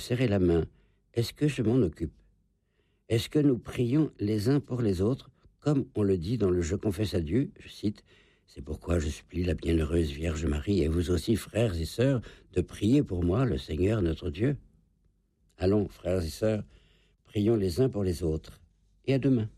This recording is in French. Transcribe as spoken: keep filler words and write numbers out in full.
serrer la main. Est-ce que je m'en occupe? Est-ce que nous prions les uns pour les autres, comme on le dit dans le « Je confesse à Dieu », je cite, « C'est pourquoi je supplie la bienheureuse Vierge Marie et vous aussi, frères et sœurs, de prier pour moi, le Seigneur notre Dieu. » Allons, frères et sœurs, prions les uns pour les autres. Et à demain.